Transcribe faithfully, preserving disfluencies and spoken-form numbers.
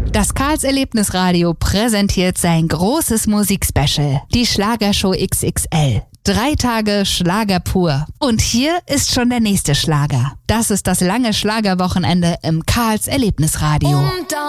Das Karls Erlebnisradio präsentiert sein großes Musikspecial, die Schlagershow X X L. Drei Tage Schlager pur. Und hier ist schon der nächste Schlager. Das ist das lange Schlagerwochenende im Karls Erlebnisradio.